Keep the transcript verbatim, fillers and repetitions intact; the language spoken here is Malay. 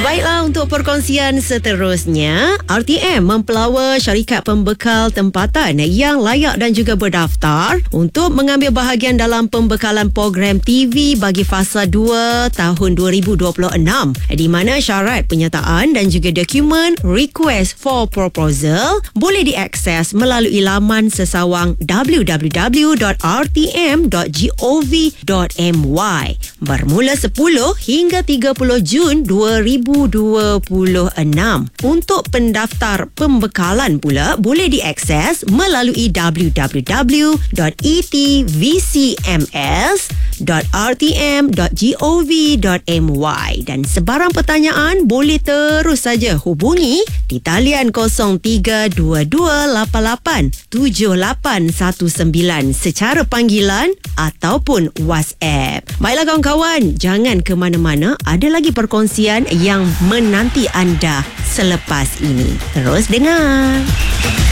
Baiklah, untuk perkongsian seterusnya, R T M mempelawa syarikat pembekal tempatan yang layak dan juga berdaftar untuk mengambil bahagian dalam pembekalan program T V bagi fasa dua tahun dua ribu dua puluh enam, di mana syarat penyertaan dan juga dokumen request for proposal boleh diakses melalui laman sesawang w w w dot r t m dot gov dot m y bermula sepuluh hingga tiga puluh Jun dua ribu dua puluh enam. Untuk pendaftar pembekalan pula boleh diakses melalui w w w dot e t v c m s dot r t m dot gov dot m y, dan sebarang pertanyaan boleh terus saja hubungi di talian kosong tiga dua dua lapan lapan tujuh lapan satu sembilan secara panggilan ataupun WhatsApp. Baiklah kawan-kawan, jangan ke mana-mana, ada lagi perkongsian yang menanti anda selepas ini. Terus dengar.